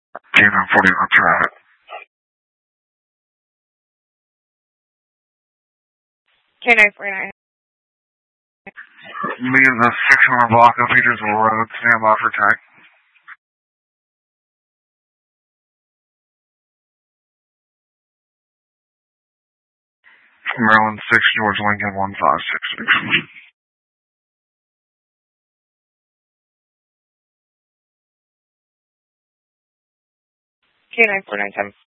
Canine 40, let's try it. Canine 49. Leave the 600 block of Petersville Road, stand by for track. Maryland 6, George Lincoln 1566. Canine 497.